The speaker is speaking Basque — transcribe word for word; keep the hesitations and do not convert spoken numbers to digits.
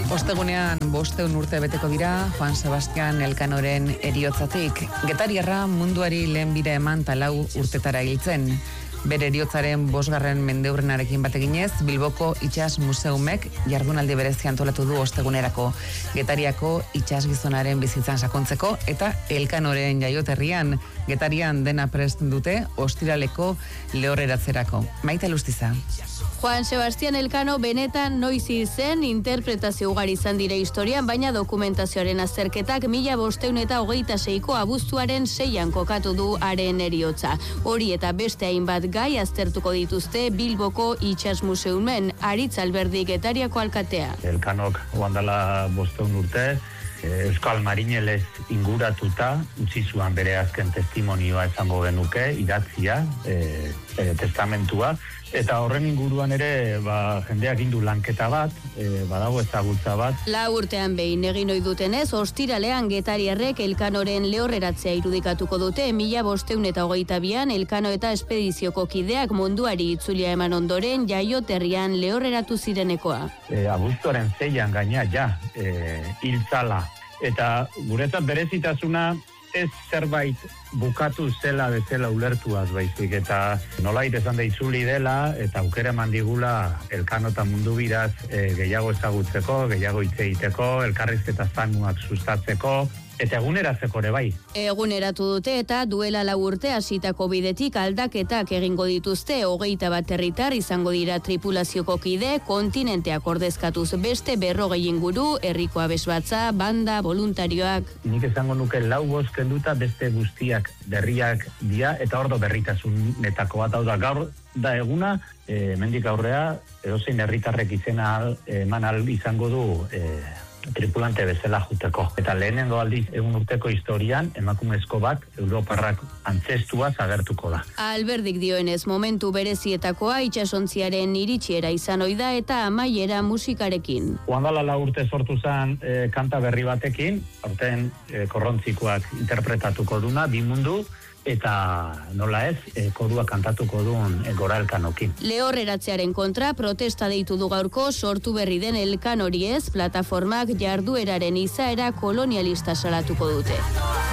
Ostegunean bosteun urte beteko dira Juan Sebastian Elkanoren eriotzatik. Getariarra munduari lehen bira eman talau urtetara hiltzen. Bere eriotzaren bosgarren mendeurrenarekin bateginez, Bilboko Itsas Museumek jardunaldi berezi antolatu du ostegunerako. Getariako itsas gizonaren bizitzan sakontzeko eta Elkanoren jaioterrian, Getarian dena prest dute ostiraleko lehorreratzerako. Maite Lustiza. Juan Sebastian Elkano benetan noiz zen interpretazio ugari izan dire historian, baina dokumentazioaren azterketak mila bosteun eta hogeita seiko abuztuaren seian kokatu du haren eriotza. Hori eta beste hainbat gai aztertuko dituzte Bilboko Itsas Museumen, Aritz Alberdi Getariako alkatea. Elkanok oandala bosteun urte, Euskal Marinelez inguratuta, utzi zuan bere azken testimonioa esango genuke, idatzia, e, e, testamentua, eta horren inguruan ere ba, jendeak indu lanketa bat, e, badago ezagutza bat. La urtean behin egin ohi dutenez, ostiralean Getariarrek Elkanoren lehorreratzea irudikatuko dute, mila bosteun eta hogeita bian Elkano eta espedizioko kideak munduari itzulia eman ondoren jaioterrian lehorreratu zirenekoa. E, abuztuaren zeian gaina ja, e, hiltzala. Eta guretzat berezitasuna ez zerbait bukatu zela bezala ulertuaz baizik, eta nolait esan da itzuli dela, eta aukera eman digula Elkano eta mundu biraz e, gehiago ezagutzeko, gehiago hitz egiteko, elkarrizketa zanuak sustatzeko, eta eguneratzeko ere bai. Eguneratu dute eta duela lau urte hasitako bidetik aldaketak egingo dituzte, hogeita bat herritar izango dira tripulazioko kide, kontinenteak ordezkatuz beste berrogei inguru, herriko abesbatza, banda, voluntarioak. Nik esango nuke lau bost kenduta beste guztiak berriak dira, eta ordo berritasunetako bat, hau da gaur da eguna, e, mendik aurrea, edozein herritarrek izena eman al izango du e, tripulante bezala juteko. Eta lehenengo aldiz egun urteko historian, emakumezko bat Europarrak antzestua agertuko da. Alberdik dioenez, momentu berezietakoa itsasontziaren iritsiera izan ohi da eta amaiera musikarekin. Oandala la urte sortu zen e, kanta berri batekin, aurten e, korrontzikoak interpretatuko duna, bi mundu, eta nola ez, e, korua kantatuko duen e, Gora Elkanokin. Lehorreratzearen kontra protesta deitu du gaurko sortu berri den Elkanori ez, plataformak jardueraren izaera kolonialista salatuko dute.